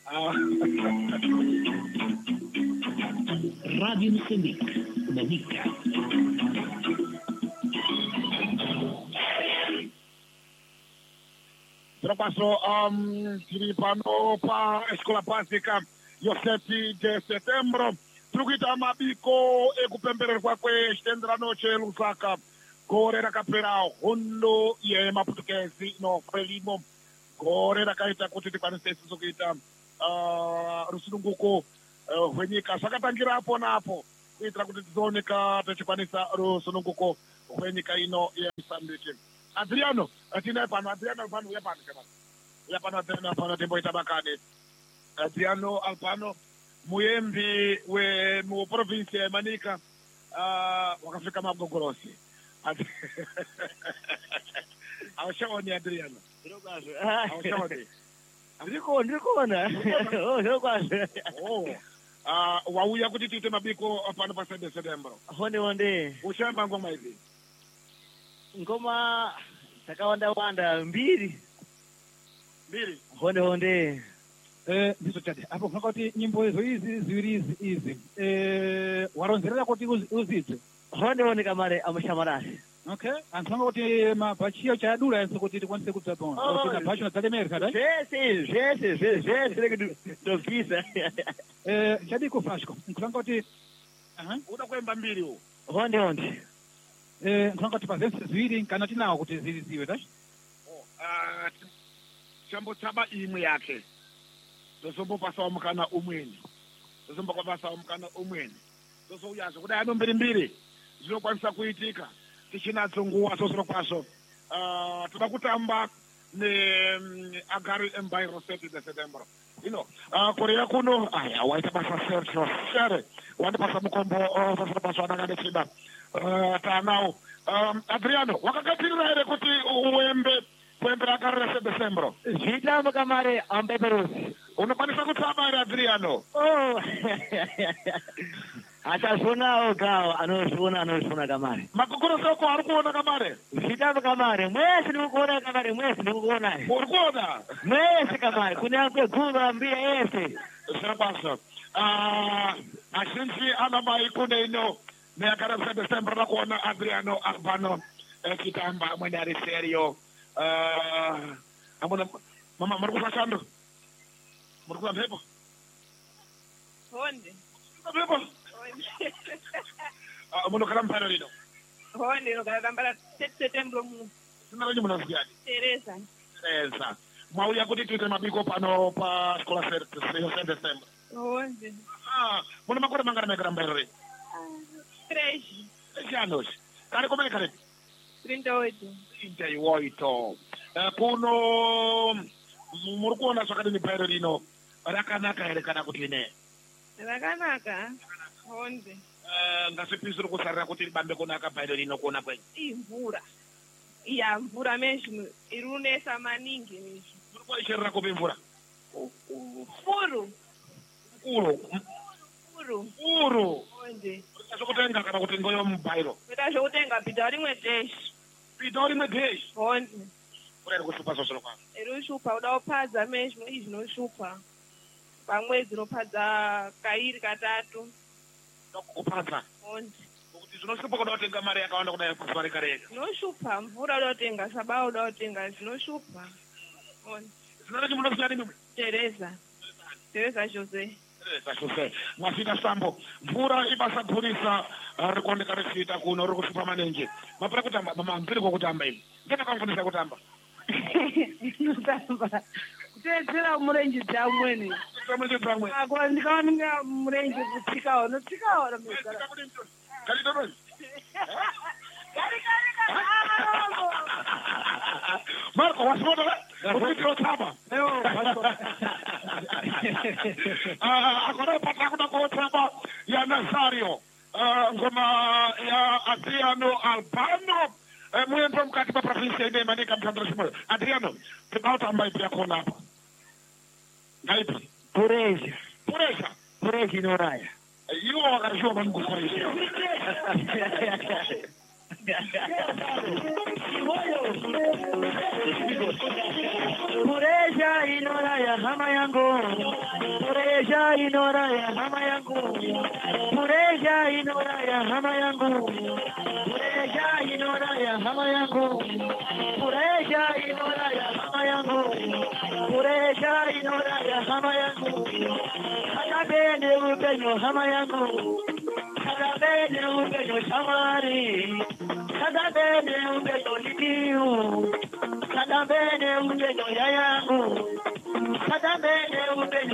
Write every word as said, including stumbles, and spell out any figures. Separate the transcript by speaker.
Speaker 1: Radio Moçambique, Manica.
Speaker 2: Trapasso um, tiri pano pa escola básica yo sete de setembro. Trugita mabiko e kupembererwa kwe stendra noche Lusaka. Gore rakapera hondo ye maputukezi no frelimo. Gore rakaita kuti tikwanise isiso kuita uh, rusununguko uh, hwenyika. Zvakatangira apo napo kuitira kuti tizooneka tichikwanisa rusununguko hwenyika ino yeMozambique. Adriano, atina pano Adriano pano uya pano chama. Uya pano Adriano pano tembo itabakane. Adriano Albano muyembi we mu province ya Manica uh, wakafika magogorosi. Awashaoni Adriano. Awashaoni.
Speaker 3: Ndiko ndikona. Oh, ndikona.
Speaker 2: Oh. Ah, uh, wauya kuti tiite mabiko pano pa sede September.
Speaker 3: Honde honde.
Speaker 2: Ushamba ngoma hivi.
Speaker 3: Ngoma takawanda wanda mbili.
Speaker 2: Mbili.
Speaker 3: Honde honde.
Speaker 4: Eh, ndizo chade. Hapo kuna kuti nyimbo hizo hizi ziwiri hizi hizi. Eh, waronzerera kuti uzidze.
Speaker 3: Honde honde kamare amushamarasi.
Speaker 4: Okay. Anthanga kuti mabachio cha dura yenso kuti tikwanise kutsapona.
Speaker 3: Oh,
Speaker 4: kuti bacho na talemerika dai.
Speaker 3: Jesi, jesi, jesi, jesi leke tofisa.
Speaker 4: Eh, chadi ko fashko. Nkulanga kuti aha,
Speaker 2: uda kwemba mbili huo.
Speaker 3: Honde honde.
Speaker 4: Eh, nkulanga kuti pazense ziwiri kana tinawo kuti zili ziwe dai.
Speaker 2: Oh, ah, chambo chaba imwe yake. Tozombo pasa mukana umweni. Tozombo kwa pasa mukana umweni. Tozo uyazo kuda yano mbili mbili. Zvinokwanisa kuitika. Tichinadzo nguwa sosoro kwaso. Uh, toda kutamba ne um, agari embairo sete de September. You know, uh, Korea kuno aya waita basa sercho shere. Wanda pasa mukombo uh, sosoro kwaso anagane chida. Uh, tanao um, Adriano wakakatirira ere kuti uwembe kuembera agari sete de September.
Speaker 3: Zvitamo kamare ambeperusi.
Speaker 2: Unokwanisa kutamba ere Adriano?
Speaker 3: Oh. Achazvona oga anozvona anozvona kamare.
Speaker 2: Makokoro soko ari kuona kamare?
Speaker 3: Zvitamo kamare mwese ndikuona kamare mwese ndikuona.
Speaker 2: Uri kuona?
Speaker 3: Mwese kamare kunyangwe guva mbiya yese.
Speaker 2: Zvirabasa. Ah, azhinji ana mai kune ino neagara sete September rakuona Adriano Albano echitamba amweni ari serio. Ah, amuna mama muri kusa chando? Muri kusa mhepo?
Speaker 5: Honde.
Speaker 2: Mhepo? Ah, munogara mupano rino?
Speaker 5: Honde inogara kambara sete September mu.
Speaker 2: Zina renyu munoziyani?
Speaker 5: Teresa.
Speaker 2: Teresa. Mwauya kuti tiite mabiko pano pa skola sete September.
Speaker 5: Honde.
Speaker 2: Ah, muna makore mangana megara mbairore?
Speaker 5: Três.
Speaker 2: Três anos. Kare komene kare?
Speaker 5: trinta e oito.
Speaker 2: trinta e oito. Uh, kuno muri kuona zvakadini bhairo rino rakanaka here kana kuti ne?
Speaker 5: Rakanaka. Honde.
Speaker 2: Uh, ngazvipisiri kusarira kuti ribambe kunaka bhairo rino kuona kwenyu?
Speaker 5: Imvura. Iya mvura mesmo iri kunesa maningi mesmo.
Speaker 2: Muri kuisherera kupi mvura?
Speaker 5: Furu.
Speaker 2: Furu.
Speaker 5: Furu.
Speaker 2: Furu.
Speaker 5: Honde.
Speaker 2: Zvokutenga kana kuti ngoyo mubhairo?
Speaker 5: Kuita zvokutenga bhidha rimwe deshi.
Speaker 2: Bhidha rimwe deshi?
Speaker 5: Honde.
Speaker 2: Uri kushupa zvozvino kwano?
Speaker 5: Iri kushupa kuda kupadza mesmo izvi zvinoshupa. Pamwedzi unopadza kairi katatu.
Speaker 2: Kupadza?
Speaker 5: Honde.
Speaker 2: Kuti zvinoshupa kuda kutenga mari yakawanda kudai kuzuva rega rega?
Speaker 5: Zvinoshupa mvura uda kutenga sabaa uda kutenga zvinoshupa. Honde.
Speaker 2: Zina renyu munoziyani mimi?
Speaker 5: Teresa. Teresa Jose.
Speaker 2: Teresa mwafika sambo mvura ibasa gurisa rikuoneka richiita kuno riri kushupa maningi. Mapera kutamba mama mbiri kwakutamba ini ngena kwamufundisa kutamba?
Speaker 5: Kutamba kuteedzera murenje dzamweni
Speaker 2: murenje dzamweni
Speaker 5: ako ndikaona murenje kutsikawo unotsikawo
Speaker 2: kalidoroi Marco, wasibona ukuthi uthaba ah akona pata kuna kuthaba ya Nazario ngoma ya Adriano Albano muyendo mkati pa province ine Manica mthandra simoyo. Adriano tibawutamba ipi yakhona apa ngayiphi?
Speaker 3: Pureja.
Speaker 2: Pureja.
Speaker 3: Pureja inoraya.
Speaker 2: Yiwo wakashiwa manikukoresha.
Speaker 3: Pureja inora ya hama yangu, Pureja inora ya hama yangu, Pureja inora ya hama yangu, Pureja inora ya hama yangu, Pureja inora ya hama yangu, Pureja inora ya hama yangu, Kadabene upenyo hama yangu, Kadabene upenyo shamari, Kadabene upenyo likiu, Kadabene upenyo yayangu, Kadabene upenyo